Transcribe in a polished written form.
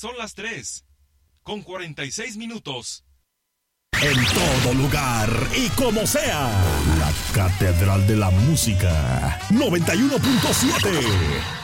Son las 3:46. En todo lugar y como sea, la Catedral de la Música 91.7.